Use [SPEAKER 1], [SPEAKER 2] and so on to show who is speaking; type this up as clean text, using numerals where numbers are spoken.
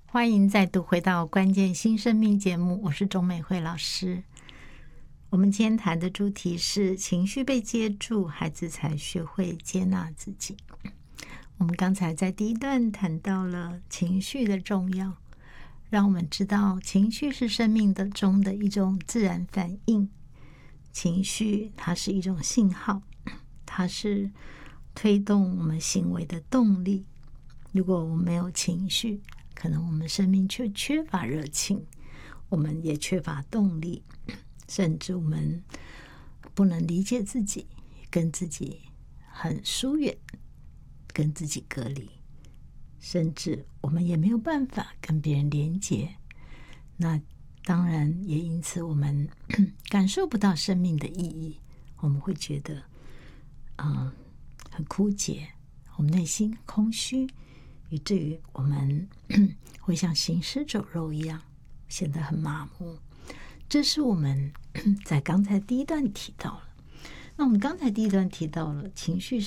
[SPEAKER 1] 欢迎再度回到关键新生命节目，我是钟美惠老师。我们今天谈的主题是情绪被接住，孩子才学会接纳自己。我们刚才在第一段谈到了情绪的重要，让我们知道情绪是生命中的一种自然反应。情绪它是一种信号，它是推动我们行为的动力。如果我们没有情绪，可能我们生命却缺乏热情，我们也缺乏动力，甚至我们不能理解自己，跟自己很疏远，跟自己隔离，甚至我们也没有办法跟别人连结。那当然也因此我们感受不到生命的意义，我们会觉得很枯竭，我们内心空虚，以至于我们会像行尸走肉一样，显得很麻木。这是我们在刚才第一段提到了。那我们刚才第一段提到了情绪